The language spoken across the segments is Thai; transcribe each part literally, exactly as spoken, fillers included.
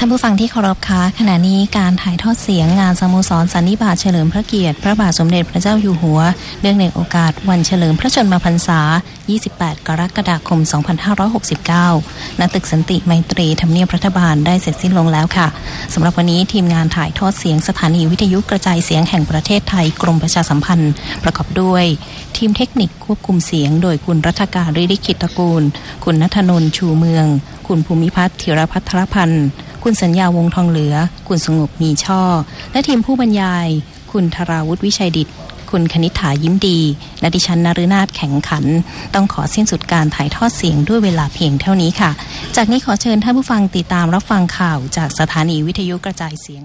ท่านผู้ฟังที่เคารพคะขณะนี้การถ่ายทอดเสียงงานสโมสรสันนิบาตเฉลิมพระเกียรติพระบาทสมเด็จพระเจ้าอยู่หัวเนื่องในโอกาสวันเฉลิมพระชนมพรรษายี่สิบแปดกรกฎาคมสองพันห้าร้อยหกสิบเก้าณตึกสันติไมตรีทำเนียบรัฐบาลได้เสร็จสิ้นลงแล้วค่ะสำหรับวันนี้ทีมงานถ่ายทอดเสียงสถานีวิทยุกระจายเสียงแห่งประเทศไทยกรมประชาสัมพันธ์ประกอบด้วยทีมเทคนิคควบคุมเสียงโดยคุณรัฐการฤทธิกิจตระกูลคุณณัฐนนท์ชูเมืองคุณภูมิพัฒน์ธีรพัทรพันธ์คุณสัญญาวงทองเหลือคุณสงบมีช่อและทีมผู้บรรยายคุณธราวุฒิวิชัยดิษฐ์คุณคณิษฐายิ้มดีและดิฉันนฤนาถแข็งขันต้องขอสิ้นสุดการถ่ายทอดเสียงด้วยเวลาเพียงเท่านี้ค่ะจากนี้ขอเชิญท่านผู้ฟังติดตามรับฟังข่าวจากสถานีวิทยุกระจายเสียง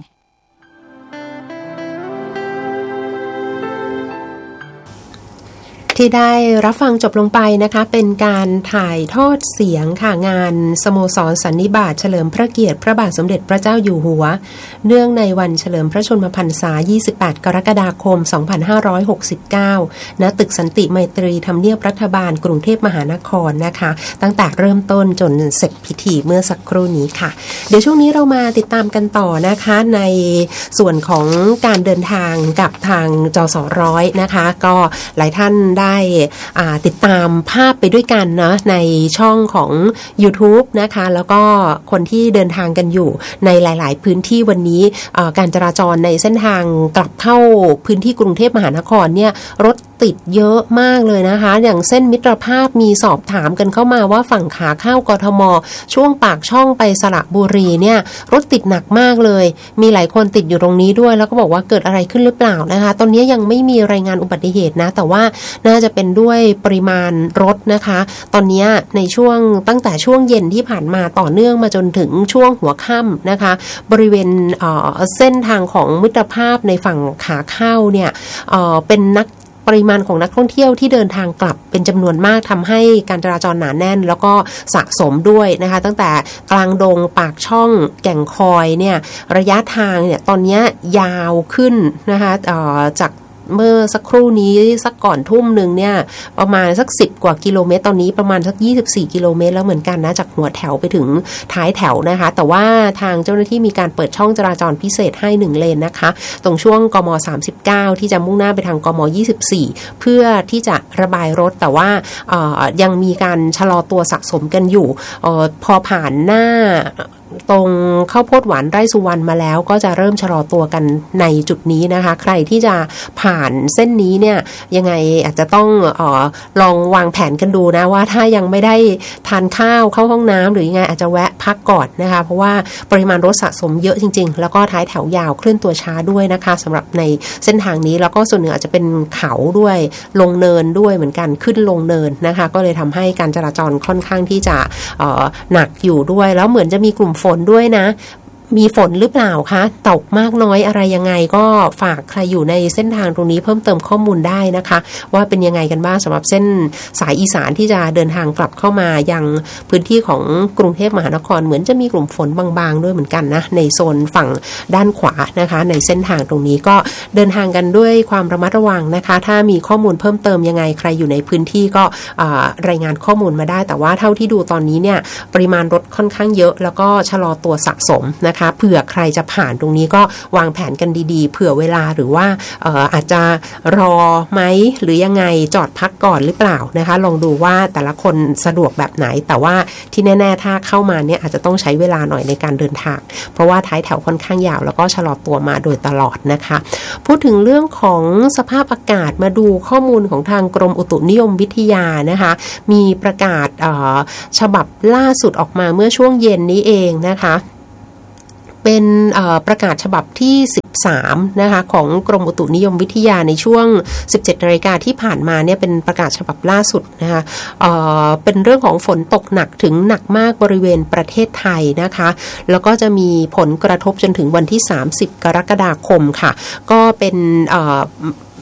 ที่ได้รับฟังจบลงไปนะคะเป็นการถ่ายทอดเสียงค่ะงานสโมสรสันนิบาตเฉลิมพระเกียรติพระบาทสมเด็จพระเจ้าอยู่หัวเนื่องในวันเฉลิมพระชนมพรรษายี่สิบแปดกรกฎาคมสองพันห้าร้อยหกสิบเก้าณตึกสันติไมตรีทำเนียบรัฐบาลกรุงเทพมหานครนะคะตั้งแต่เริ่มต้นจนเสร็จพิธีเมื่อสักครู่นี้ค่ะเดี๋ยวช่วงนี้เรามาติดตามกันต่อนะคะในส่วนของการเดินทางกับทางจสร้อยนะคะก็หลายท่านได้ติดตามภาพไปด้วยกันนะในช่องของ YouTube นะคะแล้วก็คนที่เดินทางกันอยู่ในหลายๆพื้นที่วันนี้การจราจรในเส้นทางกลับเข้าพื้นที่กรุงเทพมหานครเนี่ยรถติดเยอะมากเลยนะคะอย่างเส้นมิตรภาพมีสอบถามกันเข้ามาว่าฝั่งขาเข้ากทมช่วงปากช่องไปสระบุรีเนี่ยรถติดหนักมากเลยมีหลายคนติดอยู่ตรงนี้ด้วยแล้วก็บอกว่าเกิดอะไรขึ้นหรือเปล่านะคะตอนนี้ยังไม่มีรายงานอุบัติเหตุนะแต่ว่าน่าจะเป็นด้วยปริมาณรถนะคะตอนนี้ในช่วงตั้งแต่ช่วงเย็นที่ผ่านมาต่อเนื่องมาจนถึงช่วงหัวค่ำนะคะบริเวณเอ่อเส้นทางของมิตรภาพในฝั่งขาเข้าเนี่ยเอ่อเป็นนักปริมาณของนักท่องเที่ยวที่เดินทางกลับเป็นจำนวนมากทำให้การจราจรหนาแน่นแล้วก็สะสมด้วยนะคะตั้งแต่กลางดงปากช่องแก่งคอยเนี่ยระยะทางเนี่ยตอนนี้ยาวขึ้นนะคะเอ่อจากเมื่อสักครู่นี้สักก่อนทุ่มหนึ่งเนี่ยประมาณสักสิบกว่ากิโลเมตรตอนนี้ประมาณสักยี่สิบสี่กิโลเมตรแล้วเหมือนกันนะจากหัวแถวไปถึงท้ายแถวนะคะแต่ว่าทางเจ้าหน้าที่มีการเปิดช่องจราจรพิเศษให้หนึ่งเลนนะคะตรงช่วงกมสามสิบเก้าที่จะมุ่งหน้าไปทางกมยี่สิบสี่เพื่อที่จะระบายรถแต่ว่ายังมีการชะลอตัวสะสมกันอยู่พอผ่านหน้าตรงข้าวโพดหวานไร่สุวรรณมาแล้วก็จะเริ่มชะลอตัวกันในจุดนี้นะคะใครที่จะผ่านเส้นนี้เนี่ยยังไงอาจจะต้องเอ่อลองวางแผนกันดูนะว่าถ้ายังไม่ได้ทานข้าวเข้าห้องน้ำหรือยังไงอาจจะแวะพักก่อนนะคะเพราะว่าปริมาณรถสะสมเยอะจริงๆแล้วก็ท้ายแถวยาวเคลื่อนตัวช้าด้วยนะคะสำหรับในเส้นทางนี้แล้วก็ส่วนหนึ่งอาจจะเป็นเขาด้วยลงเนินด้วยเหมือนกันขึ้นลงเนินนะคะก็เลยทำให้การจราจรค่อนข้างที่จะเอ่อหนักอยู่ด้วยแล้วเหมือนจะมีกลุ่มฝนด้วยนะมีฝนหรือเปล่าคะตกมากน้อยอะไรยังไงก็ฝากใครอยู่ในเส้นทางตรงนี้เพิ่มเติมข้อมูลได้นะคะว่าเป็นยังไงกันบ้างสำหรับเส้นสายอีสานที่จะเดินทางกลับเข้ามายังพื้นที่ของกรุงเทพมหานครเหมือนจะมีกลุ่มฝนบางๆด้วยเหมือนกันนะในโซนฝั่งด้านขวานะคะในเส้นทางตรงนี้ก็เดินทางกันด้วยความระมัดระวังนะคะถ้ามีข้อมูลเพิ่มเติมยังไงใครอยู่ในพื้นที่ก็รายงานข้อมูลมาได้แต่ว่าเท่าที่ดูตอนนี้เนี่ยปริมาณรถค่อนข้างเยอะแล้วก็ชะลอตัวสะสมนะคะเผื่อใครจะผ่านตรงนี้ก็วางแผนกันดีๆเผื่อเวลาหรือว่าเอ่ออาจจะรอไหมหรือยังไงจอดพักก่อนหรือเปล่านะคะลองดูว่าแต่ละคนสะดวกแบบไหนแต่ว่าที่แน่ๆถ้าเข้ามาเนี่ยอาจจะต้องใช้เวลาหน่อยในการเดินทางเพราะว่าท้ายแถวค่อนข้างยาวแล้วก็ชะลอตัวมาโดยตลอดนะคะพูดถึงเรื่องของสภาพอากาศมาดูข้อมูลของทางกรมอุตุนิยมวิทยานะคะมีประกาศฉบับล่าสุดออกมาเมื่อช่วงเย็นนี้เองนะคะเป็นประกาศฉบับที่สิบสามนะคะของกรมอุตุนิยมวิทยาในช่วง สิบเจ็ดนาฬิกาที่ผ่านมาเนี่ยเป็นประกาศฉบับล่าสุดนะคะเอ่อเป็นเรื่องของฝนตกหนักถึงหนักมากบริเวณประเทศไทยนะคะแล้วก็จะมีผลกระทบจนถึงวันที่สามสิบกรกฎาคมค่ะก็เป็นเอ่อ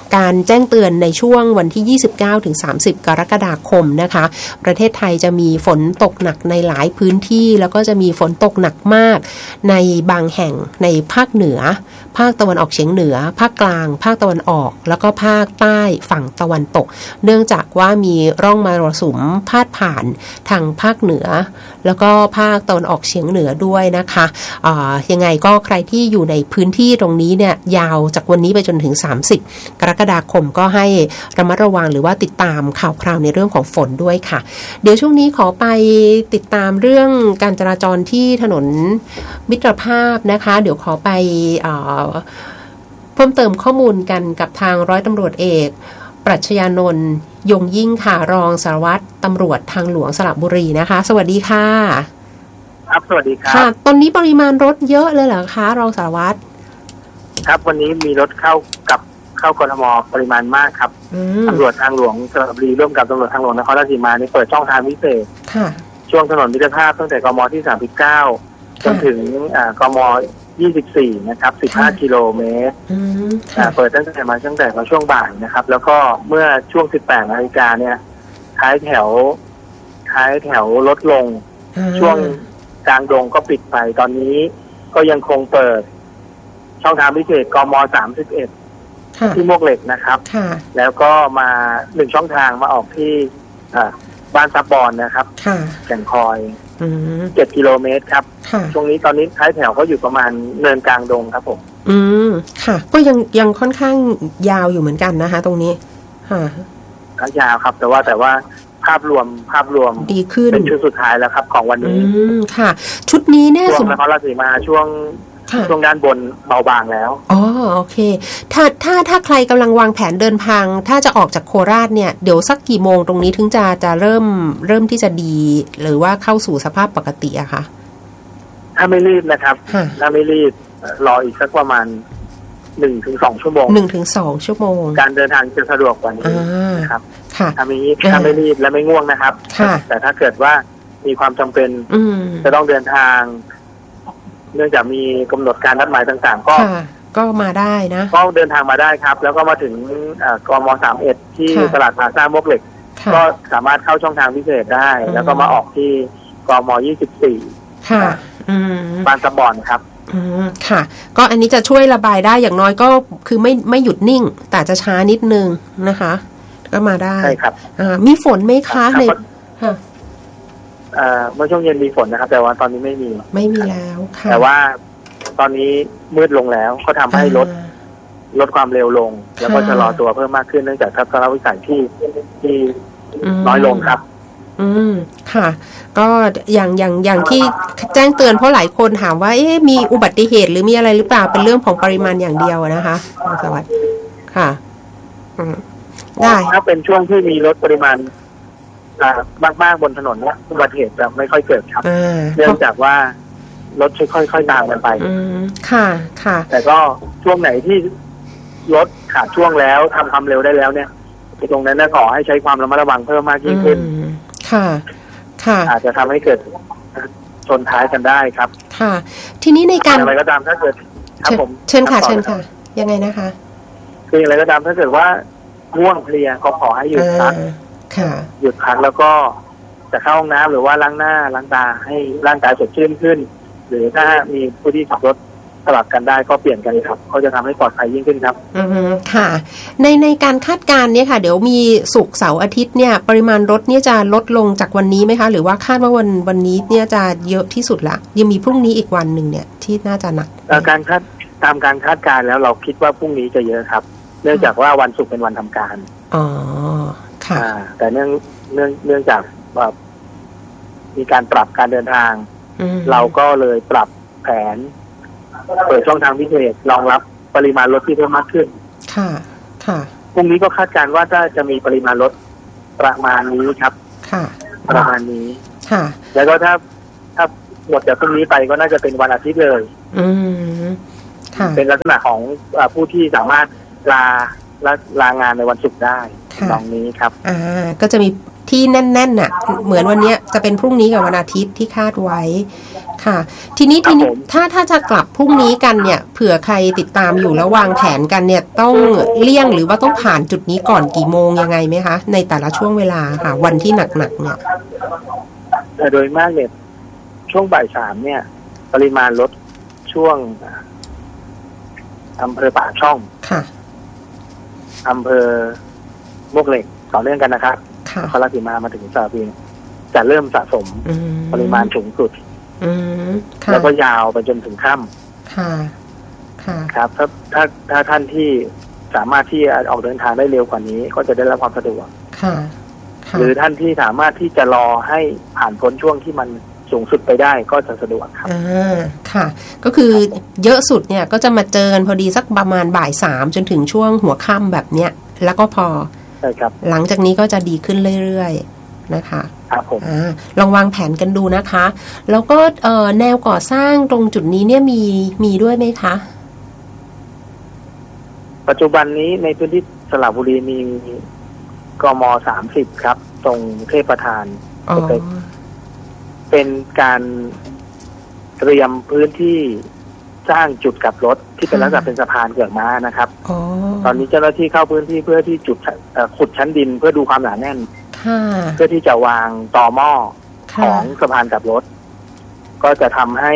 การแจ้งเตือนในช่วงวันที่ ยี่สิบเก้าถึงสามสิบ กรกฎาคมนะคะประเทศไทยจะมีฝนตกหนักในหลายพื้นที่แล้วก็จะมีฝนตกหนักมากในบางแห่งในภาคเหนือภาคตะวันออกเฉียงเหนือภาคกลางภาคตะวันออกแล้วก็ภาคใต้ฝั่งตะวันตกเนื่องจากว่ามีร่องมรสุมพาดผ่านทางภาคเหนือแล้วก็ภาคตะวันออกเฉียงเหนือด้วยนะคะอ่ายังไงก็ใครที่อยู่ในพื้นที่ตรงนี้เนี่ยยาวจากวันนี้ไปจนถึงสามสิบกรกฎาคมก็ให้ระมัดระวังหรือว่าติดตามข่าวคราวในเรื่องของฝนด้วยค่ะเดี๋ยวช่วงนี้ขอไปติดตามเรื่องการจราจรที่ถนนมิตรภาพนะคะเดี๋ยวขอไปอ่าเพิ่มเติมข้อมูลกันกับทางร้อยตำรวจเอกปรัชญานนท์ยงยิ่งค่ะรองสารวัตรตำรวจทางหลวงสระบุรีนะคะสวัสดีค่ะครับสวัสดีครับค่ะตอนนี้ปริมาณรถเยอะเลยเหรอคะรองสารวัตรครับวันนี้มีรถเข้ากับเข้ากทมปริมาณมากครับตำรวจทางหลวงสระบุรีร่วมกับตำรวจทางหลวงนครราชสีมานี่เปิดช่องทางพิเศษช่วงถนนมิตรภาพตั้งแต่กมที่สามสิบเก้าจนถึงกมยี่สิบสี่นะครับสิบห้ากิโลเมตรเปิดตั้งแต่มาตั้งแต่มาช่วงบ่ายนะครับแล้วก็เมื่อช่วงสิบแปดนาฬิกาเนี่ยท้ายแถวท้ายแถวลดลงช่วงกลางดงก็ปิดไปตอนนี้ก็ยังคงเปิดช่องทางพิเศษกมสามสิบเอ็ดที่มวกเหล็กนะครับแล้วก็มาหนึ่งช่องทางมาออกที่บ้านซับบอนนะครับแก่งคอยเจ็ดกิโลเมตรครับช่วงนี้ตอนนี้ท้ายแถวก็อยู่ประมาณเนินกลางดงครับผมอืมค่ะก็ยังยังค่อนข้างยาวอยู่เหมือนกันนะคะตรงนี้ค่ะยาวครับแต่ว่าแต่ว่าภาพรวมภาพรวมดีขึ้นเป็นชุดสุดท้ายแล้วครับของวันนี้อืมค่ะชุดนี้เนี่ยช่วงนครราชสีมาช่วงช่วงด้านบนเบาบางแล้วอ๋อโอเคถ้าถ้าถ้าใครกำลังวางแผนเดินทางถ้าจะออกจากโคราชเนี่ยเดี๋ยวสักกี่โมงตรงนี้ถึงจะจะเริ่มเริ่มที่จะดีหรือว่าเข้าสู่สภาพปกติอะคะถ้าไม่รีบนะครับถ้าไม่รีบรออีกสักประมาณหนึ่งถึงสองชั่วโมงหนึ่งถึงสองชั่วโมงการเดินทางจะสะดวกกว่านี้นะครับถ้าไม่ถ้าไม่รีบและไม่ง่วงนะครับแต่ถ้าเกิดว่ามีความจำเป็นจะต้องเดินทางเนื่องจากมีกำหนดการนัดหมายต่างๆก็ก็มาได้นะก็เดินทางมาได้ครับแล้วก็มาถึงกมสามสิบเอ็ดที่ตลาดพลาซ่ามวกเหล็กก็สามารถเข้าช่องทางพิเศษได้แล้วก็มาออกที่กมยี่สิบสี่ค่ะบ้านซับบอนครับอืมค่ะก็อันนี้จะช่วยระบายได้อย่างน้อยก็คือไม่ไม่หยุดนิ่งแต่จะช้านิดนึงนะคะก็มาได้ใช่ครับมีฝนไหมคะในค่ะเมื่อช่วงเย็นมีฝนนะครับแต่ว่าตอนนี้ไม่มีไม่มีแล้วค่ะแต่ว่าตอนนี้มืดลงแล้วก็ทำให้ลดลดความเร็วลงแล้วก็ชะลอตัวเพิ่มมากขึ้นเนื่องจากทัศนวิสัยที่ที่น้อยลงครับอืมค่ะก็อย่างอย่างอย่างที่แจ้งเตือนเพราะหลายคนถามว่าเอ๊ะมีอุบัติเหตุหรือมีอะไรหรือเปล่าเป็นเรื่องของปริมาณอย่างเดียวนะคะสวัสดีค่ะอืมได้ถ้าเป็นช่วงที่มีรถปริมาณมากๆบนถนนเนี่ยอุบัติเหตุจะไม่ค่อยเกิดครับเนื่องจากว่ารถค่อยๆตามกันไปค่ะค่ะแต่ก็ช่วงไหนที่รถขาดช่วงแล้วทำความเร็วได้แล้วเนี่ยตรงนั้นน่าขอให้ใช้ความระมัดระวังเพิ่มมากยิ่งขึ้นค่ะค่ะอาจจะทำให้เกิดชนท้ายกันได้ครับค่ะทีนี้ในการอะไรก็ตามถ้าเกิดครับผมเชิญค่ะเชิญค่ะยังไงนะคะคืออะไรก็ตามถ้าเกิดว่าง่วงเพลียก็ขอให้หยุดพักหยุดพักแล้วก็จะเข้าห้องน้ำหรือว่าล้างหน้าล้างตาให้ร่างกายสดชื่นขึ้นหรือถ้ามีผู้ที่ขับรถสลับกันได้ก็เปลี่ยนกันครับก็จะทำให้ปลอดภัยยิ่งขึ้นครับอือค่ะในในการคาดการณ์เนี่ยค่ะเดี๋ยวมีศุกร์เสาร์อาทิตย์เนี่ยปริมาณรถเนี่ยจะลดลงจากวันนี้ไหมคะหรือว่าคาดว่าวันวันนี้เนี่ยจะเยอะที่สุดละยังมีพรุ่งนี้อีกวันหนึ่งเนี่ยที่น่าจะหนักการคาดตามการคาดการณ์แล้วเราคิดว่าพรุ่งนี้จะเยอะครับเนื่องจากว่าวันศุกร์เป็นวันทำการอ๋อค่ะแต่เนื่องเนื่องเนื่องจากว่ามีการปรับการเดินทางเราก็เลยปรับแผนเปิดช่องทางพิเศษรองรับปริมาณรถที่เพิ่มมากขึ้นค่ะค่ะพรุ่งนี้ก็คาดการณ์ว่าจะจะมีปริมาณรถประมาณนี้ครับค่ะประมาณนี้ค่ะแล้วก็ถ้าถ้าหมดจากพรุ่งนี้ไปก็น่าจะเป็นวันอาทิตย์เลยอืมค่ะเป็นลักษณะของผู้ที่สามารถลาลางานในวันศุกร์ได้ตรงนี้ครับอ่าก็จะมีที่แน่นๆน่ะเหมือนวันนี้จะเป็นพรุ่งนี้กับวันอาทิตย์ที่คาดไว้ค่ะทีนี้ทีนี้ถ้าถ้าจะกลับพรุ่งนี้กันเนี่ยเผื่อใครติดตามอยู่แล้ววางแผนกันเนี่ยต้องเลี่ยงหรือว่าต้องผ่านจุดนี้ก่อนกี่โมงยังไงไหมคะในแต่ละช่วงเวลาค่ะวันที่หนักๆเนี่ยแต่โดยมากเนี่ยช่วงบ่ายสามเนี่ยปริมาณรถช่วงอำเภอปากช่องค่ะอำเภอมวกเหล็กต่อเนื่องกันนะครับค่ะนครราชสีมามาถึงสระบุรีจะเริ่มสะสมปริมาณสูงสุดแล้วก็ยาวไปจนถึงค่ำค่ะค่ะครับถ้าถ้าถ้าท่านที่สามารถที่ออกเดินทางได้เร็วกว่านี้ก็จะได้รับความสะดวกค่ะหรือท่านที่สามารถที่จะรอให้ผ่านพ้นช่วงที่มันสูงสุดไปได้ก็จะสะดวกครับอ่าค่ะก็คือเยอะสุดเนี่ยก็จะมาเจอกันพอดีสักประมาณบ่ายสามจนถึงช่วงหัวค่ำแบบเนี้ยแล้วก็พอใช่ครับหลังจากนี้ก็จะดีขึ้นเรื่อยๆนะคะครับผมอ่าลองวางแผนกันดูนะคะแล้วก็เอ่อแนวก่อสร้างตรงจุดนี้เนี่ยมีมีด้วยไหมคะปัจจุบันนี้ในพื้นที่สระบุรีมีกม.สามสิบครับตรงเทพประธานเป็นการเตรียมพื้นที่สร้างจุดกลับรถที่เป็นลักษณะเป็นสะพานเกือกม้านะครับตอนนี้เจ้าหน้าที่เข้าพื้นที่เพื่อที่จุดขุดชั้นดินเพื่อดูความหนาแน่นเพื่อที่จะวางต่อหม้อของสะพานกลับรถก็จะทำให้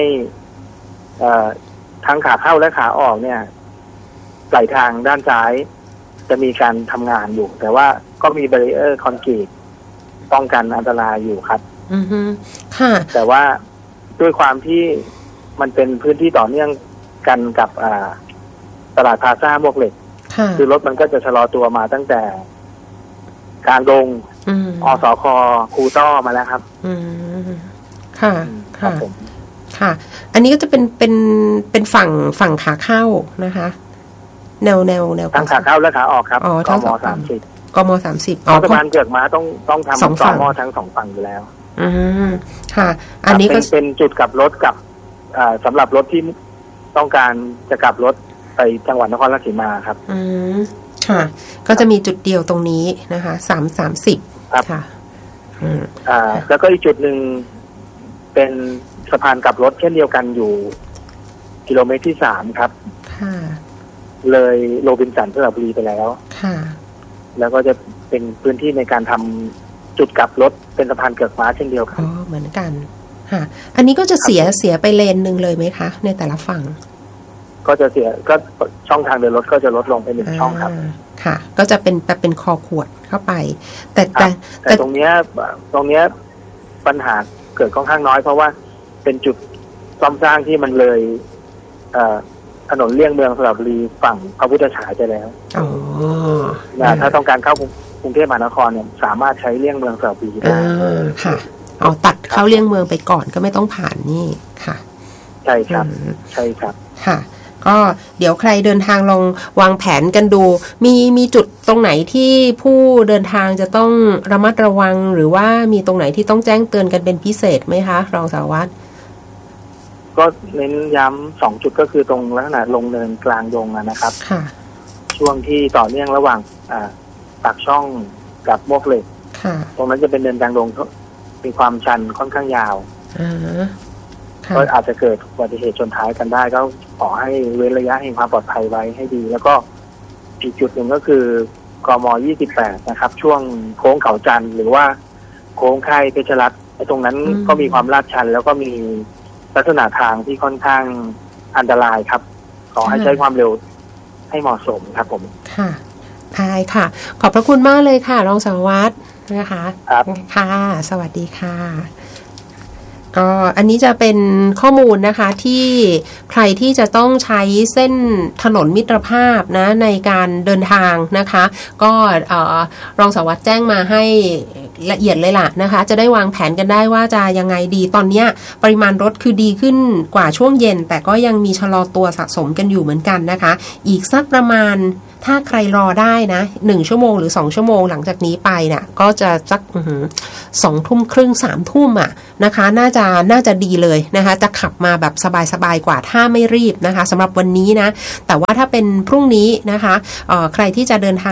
ทั้งขาเข้าและขาออกเนี่ยไหลทางด้านซ้ายจะมีการทำงานอยู่แต่ว่าก็มีแบรีเออร์คอนกรีตป้องกันอันตรายอยู่ครับอือฮึค่ะแต่ว่าด้วยความที่มันเป็นพื้นที่ต่อเนื่องกันกับตลาดพลาซ่ามวกเหล็กคือรถมันก็จะชะลอตัวมาตั้งแต่การลงอสคคูต้อมาแล้วครับอืมค่ะค่ะค่ะอันนี้ก็จะเป็นเป็นเป็นฝั่งฝั่งขาเข้านะคะแนวแนวแนวทั้งขาเข้าและขาออกครับกม.สามสิบกม.สามสิบอ๋อสะพานเกือกม้าต้องต้องทำสองต่อหม้อทั้งสองฝั่งอยู่แล้วอืมค่ะอันนี้ก็เป็นจุดกลับรถกับสำหรับรถที่ต้องการจะกลับรถไปจังหวัดนครราชสีมาครับอืมค่ะก็จะมีจุดเดียวตรงนี้นะคะสามสามสิบค่ะอืมอ่าแล้วก็อีกจุดหนึ่งเป็นสะพานกลับรถเช่นเดียวกันอยู่กิโลเมตรที่สามครับค่ะเลยโรบินสันสระบุรีไปแล้วค่ะแล้วก็จะเป็นพื้นที่ในการทำจุดกลับรถเป็นสะพานเกือกม้าเช่นเดียวกันอ๋อเหมือนกันค่ะอันนี้ก็จะเสียเสียไปเลนหนึ่งเลยไหมคะในแต่ละฝั่งก็จะเสียก็ช่องทางเดินรถก็จะลดลงไปหนึ่งช่องครับค่ะก็จะเป็นแบบเป็นคอขวดเข้าไปแต่แต่แต่ตรงเนี้ยตรงเนี้ยปัญหาเกิดค่อนข้างน้อยเพราะว่าเป็นจุดซ่อมสร้างที่มันเลยเอ่อถนนเลี่ยงเมืองสระบุรีฝั่งพระพุทธฉายไปแล้วอ๋อถ้าต้องการเข้ากรุงเทพมหานครเนี่ยสามารถใช้เลี่ยงเมืองสระบุรีได้ค่ะเอาตัดเข้าเลี่ยงเมืองไปก่อนก็ไม่ต้องผ่านนี่ค่ะใช่ครับใช่ครับค่ะก็เดี๋ยวใครเดินทางลองวางแผนกันดูมีมีจุดตรงไหนที่ผู้เดินทางจะต้องระมัดระวังหรือว่ามีตรงไหนที่ต้องแจ้งเตือนกันเป็นพิเศษไหมคะรองสารวัตรก็เน้นย้ำสองจุดก็คือตรงลักษณะลงเนินกลางดงนะครับค่ะช่วงที่ต่อเนื่องระหว่างอ่าปากช่องกับมวกเหล็กค่ะตรงนั้นจะเป็นเนินกลางดงมีความชันค่อนข้างยาวอ่าก็อาจจะเกิดอุบัติเหตุชนท้ายกันได้ก็ขอให้เว้นระยะแห่งความปลอดภัยไว้ให้ดีแล้วก็อีกจุดหนึ่งก็คือกม.ยี่สิบแปดนะครับช่วงโค้งเขาจันทร์หรือว่าโค้งค่ายเพชรรัตน์ตรงนั้นก็มีความลาดชันแล้วก็มีลักษณะทางที่ค่อนข้างอันตรายครับขอให้ใช้ความเร็วให้เหมาะสมครับผมค่ะใช่ค่ะขอบพระคุณมากเลยค่ะรองสารวัตรนะคะครับค่ะสวัสดีค่ะก็อันนี้จะเป็นข้อมูลนะคะที่ใครที่จะต้องใช้เส้นถนนมิตรภาพนะในการเดินทางนะคะก็รองสารวัตรแจ้งมาให้ละเอียดเลยล่ะนะคะจะได้วางแผนกันได้ว่าจะยังไงดีตอนนี้ปริมาณรถคือดีขึ้นกว่าช่วงเย็นแต่ก็ยังมีชะลอตัวสะสมกันอยู่เหมือนกันนะคะอีกสักประมาณถ้าใครรอได้นะหนึ่งชั่วโมงหรือสองชั่วโมงหลังจากนี้ไปเนี่ยก็จะสักสองทุ่มครึ่งสามทุ่มอ่ะนะคะน่าจะน่าจะดีเลยนะคะจะขับมาแบบสบายๆกว่าถ้าไม่รีบนะคะสำหรับวันนี้นะแต่ว่าถ้าเป็นพรุ่งนี้นะคะเอ่อใครที่จะเดินทางกลับ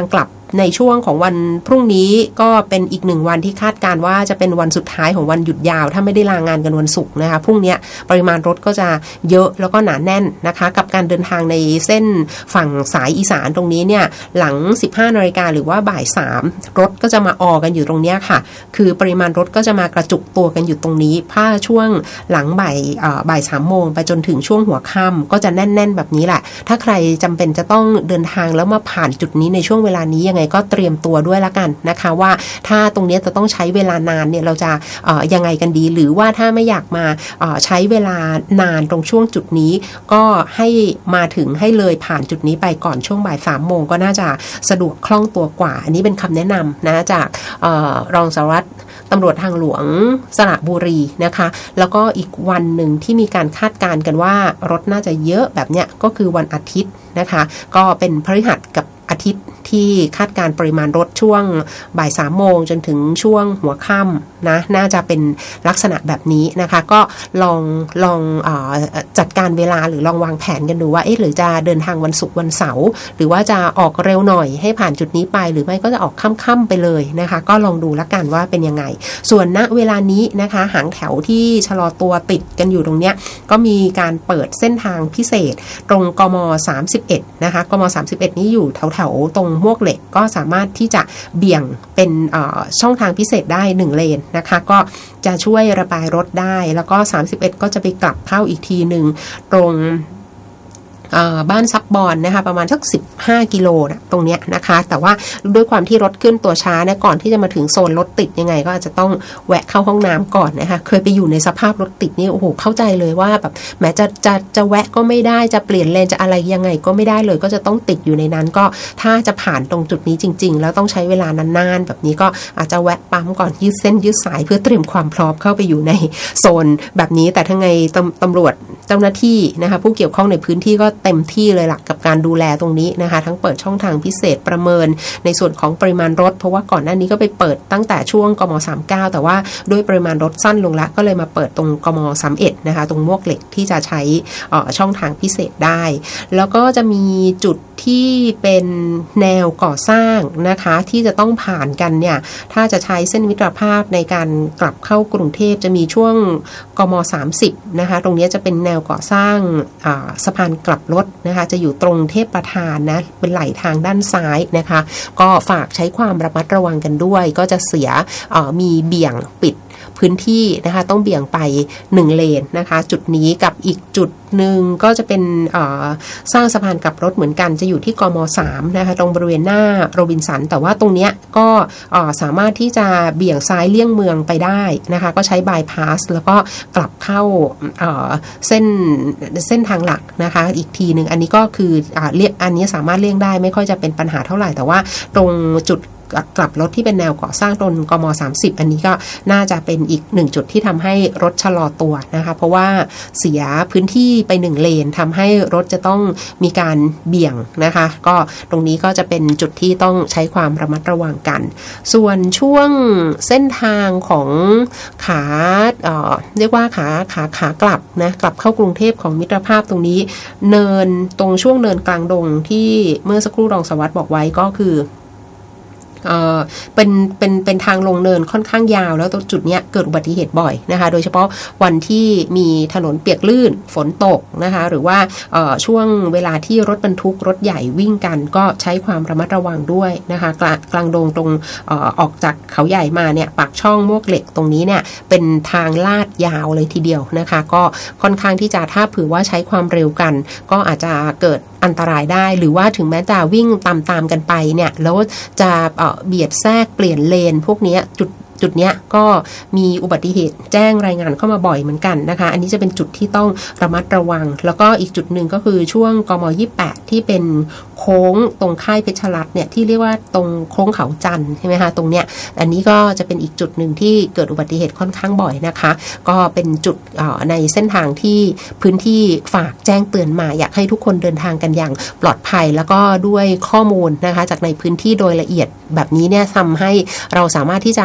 ในช่วงของวันพรุ่งนี้ก็เป็นอีกหนึ่งวันที่คาดการว่าจะเป็นวันสุดท้ายของวันหยุดยาวถ้าไม่ได้ลางานกันวันศุกร์นะคะพรุ่งนี้ปริมาณรถก็จะเยอะแล้วก็หนาแน่นนะคะกับการเดินทางในเส้นฝั่งสายอีสานตรงนี้เนี่ยหลัง สิบห้านาฬิกาหรือว่าบ่ายสามรถก็จะมาออกันอยู่ตรงนี้ค่ะคือปริมาณรถก็จะมากระจุกตัวกันอยู่ตรงนี้ผ้าช่วงหลังบ่ายบ่ายสามโมงไปจนถึงช่วงหัวค่ำก็จะแน่นๆแบบนี้แหละถ้าใครจำเป็นจะต้องเดินทางแล้วมาผ่านจุดนี้ในช่วงเวลานี้ยังไงก็เตรียมตัวด้วยละกันนะคะว่าถ้าตรงนี้จะต้องใช้เวลานานเนี่ยเราจะเอ่อยังไงกันดีหรือว่าถ้าไม่อยากมาเอ่อใช้เวลานานตรงช่วงจุดนี้ก็ให้มาถึงให้เลยผ่านจุดนี้ไปก่อนช่วงบ่ายสามโมงก็น่าจะสะดวกคล่องตัวกว่าอันนี้เป็นคำแนะนำนะจากเอ่อรองสารวัตรตำรวจทางหลวงสระบุรีนะคะแล้วก็อีกวันหนึ่งที่มีการคาดการณ์กันว่ารถน่าจะเยอะแบบเนี้ยก็คือวันอาทิตย์นะคะก็เป็นพฤหัสกับอาทิตย์ที่คาดการปริมาณรถช่วงบ่ายสามโมงจนถึงช่วงหัวค่ำนะน่าจะเป็นลักษณะแบบนี้นะคะก็ลองลองเอ่อจัดการเวลาหรือลองวางแผนกันดูว่าเอ๊ะหรือจะเดินทางวันศุกร์วันเสาร์หรือว่าจะออกเร็วหน่อยให้ผ่านจุดนี้ไปหรือไม่ก็จะออกค่ำๆไปเลยนะคะก็ลองดูละกันว่าเป็นยังไงส่วนณเวลานี้นะคะหางแถวที่ชะลอตัวติดกันอยู่ตรงเนี้ยก็มีการเปิดเส้นทางพิเศษตรงกมสามสิบเอ็ดนะคะกมสามสิบเอ็ดนี้อยู่แถวๆตรงมวกเหล็กก็สามารถที่จะเบี่ยงเป็นช่องทางพิเศษได้หนึ่งเลนนะคะก็จะช่วยระบายรถได้แล้วก็สามสิบเอ็ดก็จะไปกลับเข้าอีกทีหนึ่งตรงบ้านซับบอนนะคะประมาณสักสิบห้ากิโลนะตรงเนี้ยนะคะแต่ว่าด้วยความที่รถขึ้นตัวช้าเนี่ยก่อนที่จะมาถึงโซนรถติดยังไงก็อาจจะต้องแวะเข้าห้องน้ำก่อนนะคะเคยไปอยู่ในสภาพรถติดนี่โอ้โหเข้าใจเลยว่าแบบแม้จะจะจะแวะก็ไม่ได้จะเปลี่ยนเลนจะอะไรยังไงก็ไม่ได้เลยก็จะต้องติดอยู่ในนั้นก็ถ้าจะผ่านตรงจุดนี้จริงๆแล้วต้องใช้เวลานานๆแบบนี้ก็อาจจะแวะปั๊มก่อนยืดเส้นยืดสายเพื่อเตรียมความพร้อมเข้าไปอยู่ในโซนแบบนี้แต่ทั้งไงตำตำรวจเจ้าหน้าที่นะคะผู้เกี่ยวข้องในพื้นที่ก็เต็มที่เลยหลักกับการดูแลตรงนี้นะคะทั้งเปิดช่องทางพิเศษประเมินในส่วนของปริมาณรถเพราะว่าก่อนหน้านี้ก็ไปเปิดตั้งแต่ช่วงกมสามสิบเก้าแต่ว่าด้วยปริมาณรถสั้นลงละก็เลยมาเปิดตรงกมสามสิบเอ็ดนะคะตรงมวกเหล็กที่จะใช้ช่องทางพิเศษได้แล้วก็จะมีจุดที่เป็นแนวก่อสร้างนะคะที่จะต้องผ่านกันเนี่ยถ้าจะใช้เส้นมิตรภาพในการกลับเข้ากรุงเทพจะมีช่วงกมสามสิบนะคะตรงนี้จะเป็นแนวก่อสร้างสะพานกลับรถนะคะจะอยู่ตรงเทพประธานนะเป็นไหลทางด้านซ้ายนะคะก็ฝากใช้ความระมัดระวังกันด้วยก็จะเสียมีเบี่ยงปิดพื้นที่นะคะต้องเบี่ยงไปหนึ่งเลนนะคะจุดนี้กับอีกจุดหนึ่งก็จะเป็นสร้างสะพานกลับรถเหมือนกันจะอยู่ที่กมสามนะคะตรงบริเวณหน้าโรบินสันแต่ว่าตรงเนี้ยก็สามารถที่จะเบี่ยงซ้ายเลี่ยงเมืองไปได้นะคะก็ใช้บายพาสแล้วก็กลับเข้าเส้นเส้นทางหลักนะคะอีกทีหนึ่งอันนี้ก็คือเรียกอันนี้สามารถเลี่ยงได้ไม่ค่อยจะเป็นปัญหาเท่าไหร่แต่ว่าตรงจุดกลับรถที่เป็นแนวก่อสร้างตรงกมสามสิบอันนี้ก็น่าจะเป็นอีกหนึ่งจุดที่ทำให้รถชะลอตัวนะคะเพราะว่าเสียพื้นที่ไปหนึ่งเลนทำให้รถจะต้องมีการเบี่ยงนะคะก็ตรงนี้ก็จะเป็นจุดที่ต้องใช้ความระมัดระวังกันส่วนช่วงเส้นทางของขาเอ่อเรียกว่าขาขาขากลับนะกลับเข้ากรุงเทพของมิตรภาพตรงนี้เนินตรงช่วงเนินกลางดงที่เมื่อสักครู่รองสารวัตรบอกไว้ก็คือเอ่อเป็นเป็นเป็นทางลงเนินค่อนข้างยาวแล้วตรงจุดเนี้ยเกิดอุบัติเหตุบ่อยนะคะโดยเฉพาะวันที่มีถนนเปียกลื่นฝนตกนะคะหรือว่าเอ่อช่วงเวลาที่รถบรรทุกรถใหญ่วิ่งกันก็ใช้ความระมัดระวังด้วยนะคะกลางกลางดงตรงเอ่อออกจากเขาใหญ่มาเนี่ยปากช่องมวกเหล็กตรงนี้เนี่ยเป็นทางลาดยาวเลยทีเดียวนะคะก็ค่อนข้างที่จะถ้าเผื่อว่าใช้ความเร็วกันก็อาจจะเกิดอันตรายได้หรือว่าถึงแม้จะวิ่งตามๆกันไปเนี่ยแล้วจะเอ่อเบียดแทรกเปลี่ยนเลนพวกนี้จุดจุดเนี้ยก็มีอุบัติเหตุแจ้งรายงานเข้ามาบ่อยเหมือนกันนะคะอันนี้จะเป็นจุดที่ต้องระมัดระวังแล้วก็อีกจุดหนึ่งก็คือช่วงกมยี่สิบแปดที่เป็นโค้งตรงค่ายเพชรรัตน์เนี่ยที่เรียกว่าตรงโค้งเขาจันทร์ใช่ไหมคะตรงเนี้ยอันนี้ก็จะเป็นอีกจุดหนึ่งที่เกิดอุบัติเหตุค่อนข้างบ่อยนะคะก็เป็นจุดในเส้นทางที่พื้นที่ฝากแจ้งเตือนมาอยากให้ทุกคนเดินทางกันอย่างปลอดภัยแล้วก็ด้วยข้อมูลนะคะจากในพื้นที่โดยละเอียดแบบนี้เนี่ยทำให้เราสามารถที่จะวางแผ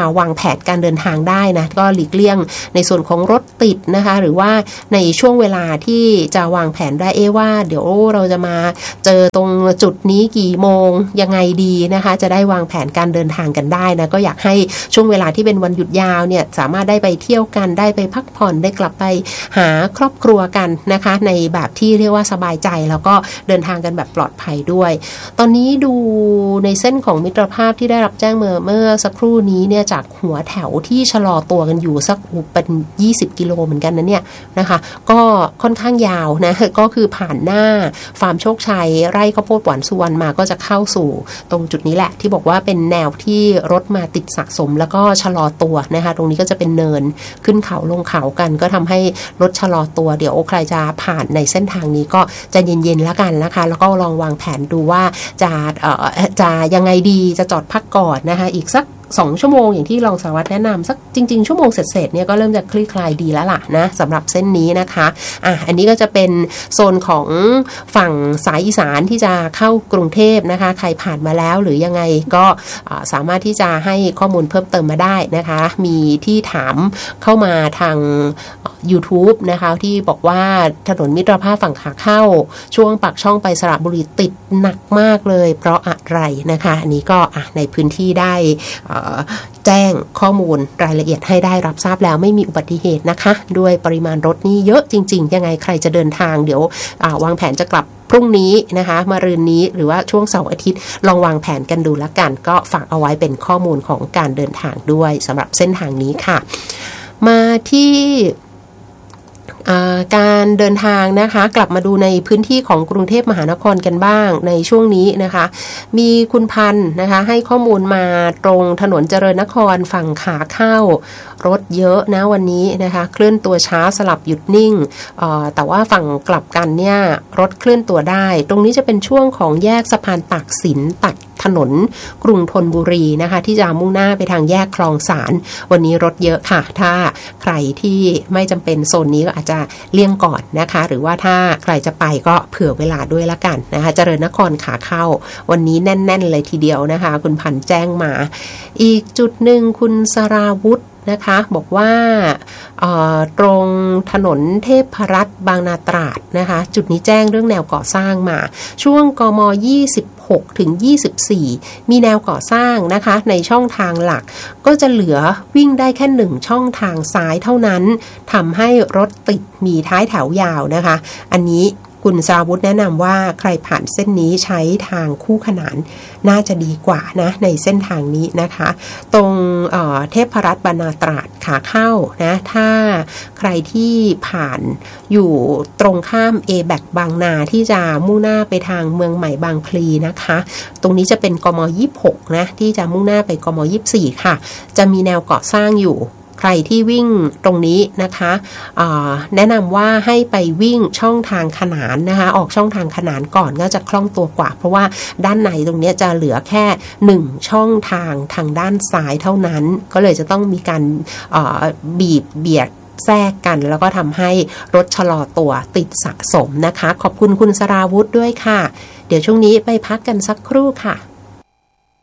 นการเดินทางได้นะก็หลีกเลี่ยงในส่วนของรถติดนะคะหรือว่าในช่วงเวลาที่จะวางแผนได้เอ๊ะว่าเดี๋ยวเราจะมาเจอตรงจุดนี้กี่โมงยังไงดีนะคะจะได้วางแผนการเดินทางกันได้นะก็อยากให้ช่วงเวลาที่เป็นวันหยุดยาวเนี่ยสามารถได้ไปเที่ยวกันได้ไปพักผ่อนได้กลับไปหาครอบครัวกันนะคะในแบบที่เรียกว่าสบายใจแล้วก็เดินทางกันแบบปลอดภัยด้วยตอนนี้ดูในเส้นของมิตรภาพที่ได้รับแจ้งเมื่อเมื่อสักครู่นี้เนี่ยจากหัวแถวที่ชะลอตัวกันอยู่สักเป็นยี่สิบกิโลเหมือนกันนะเนี่ยนะคะก็ค่อนข้างยาวนะก็คือผ่านหน้าฟาร์มโชคชัยไร่ข้าวโพดหวานสุวรรณมาก็จะเข้าสู่ตรงจุดนี้แหละที่บอกว่าเป็นแนวที่รถมาติดสะสมแล้วก็ชะลอตัวนะคะตรงนี้ก็จะเป็นเนินขึ้นเขาลงเขากันก็ทำให้รถชะลอตัวเดี๋ยวใครจะผ่านในเส้นทางนี้ก็จะเย็นๆแล้วกันนะคะแล้วก็ลองวางแผนดูว่าจะเอ่อจะยังไงดีจะจอดพักก่อนนะคะอีกสักสองชั่วโมงอย่างที่รองสารวัตรแนะนำสักจริงๆชั่วโมงเสร็จๆเนี่ยก็เริ่มจะคลี่คลายดีแล้วล่ะนะสำหรับเส้นนี้นะคะอ่ะอันนี้ก็จะเป็นโซนของฝั่งสายอีสานที่จะเข้ากรุงเทพนะคะใครผ่านมาแล้วหรือยังไงก็สามารถที่จะให้ข้อมูลเพิ่มเติมมาได้นะคะมีที่ถามเข้ามาทาง YouTube นะคะที่บอกว่าถนนมิตรภาพฝั่งขาเข้าช่วงปากช่องไปสระบุรีติดหนักมากเลยเพราะอะไรนะคะอันนี้ก็อ่ะในพื้นที่ได้แจ้งข้อมูลรายละเอียดให้ได้รับทราบแล้วไม่มีอุบัติเหตุนะคะด้วยปริมาณรถนี่เยอะจริงๆยังไงใครจะเดินทางเดี๋ยววางแผนจะกลับพรุ่งนี้นะคะมะรืนนี้หรือว่าช่วงเสาร์อาทิตย์ลองวางแผนกันดูละกันก็ฝากเอาไว้เป็นข้อมูลของการเดินทางด้วยสำหรับเส้นทางนี้ค่ะมาที่การเดินทางนะคะกลับมาดูในพื้นที่ของกรุงเทพมหานครกันบ้างในช่วงนี้นะคะมีคุณพันธ์นะคะให้ข้อมูลมาตรงถนนเจริญนครฝั่งขาเข้ารถเยอะนะวันนี้นะคะเคลื่อนตัวช้าสลับหยุดนิ่งแต่ว่าฝั่งกลับกันเนี่ยรถเคลื่อนตัวได้ตรงนี้จะเป็นช่วงของแยกสะพานตากสินตัดถนนกรุงธนบุรีนะคะที่จะมุ่งหน้าไปทางแยกคลองสารวันนี้รถเยอะค่ะถ้าใครที่ไม่จำเป็นโซนนี้ก็อาจจะเลี่ยงก่อนนะคะหรือว่าถ้าใครจะไปก็เผื่อเวลาด้วยละกันนะคะเจริญนครขาเข้าวันนี้แน่นๆเลยทีเดียวนะคะคุณพันแจ้งมาอีกจุดหนึ่งคุณสราวุธนะคะบอกว่าตรงถนนเทพรัตน์บางนาตราดนะคะจุดนี้แจ้งเรื่องแนวก่อสร้างมาช่วงกมยี่สิบหกถึงยี่สิบสี่มีแนวก่อสร้างนะคะในช่องทางหลักก็จะเหลือวิ่งได้แค่หนึ่งช่องทางซ้ายเท่านั้นทำให้รถติดมีท้ายแถวยาวนะคะอันนี้คุณสราวุธแนะนำว่าใครผ่านเส้นนี้ใช้ทางคู่ขนานน่าจะดีกว่านะในเส้นทางนี้นะคะตรงเอ่อเทพรัตน์บางนาตราดขาเข้านะถ้าใครที่ผ่านอยู่ตรงข้าม เอ แบค บางนาที่จะมุ่งหน้าไปทางเมืองใหม่บางพลีนะคะตรงนี้จะเป็นกมยี่สิบหกนะที่จะมุ่งหน้าไปกมยี่สิบสี่ค่ะจะมีแนวก่อสร้างอยู่ใครที่วิ่งตรงนี้นะคะแนะนำว่าให้ไปวิ่งช่องทางขนานนะคะออกช่องทางขนานก่อนก็จะคล่องตัวกว่าเพราะว่าด้านในตรงนี้จะเหลือแค่หนึ่งช่องทางทางด้านซ้ายเท่านั้นก็เลยจะต้องมีการบีบเบียดแทรกกันแล้วก็ทำให้รถชะลอตัวติดสะสมนะคะขอบคุณคุณสราวุธด้วยค่ะเดี๋ยวช่วงนี้ไปพักกันสักครู่ค่ะ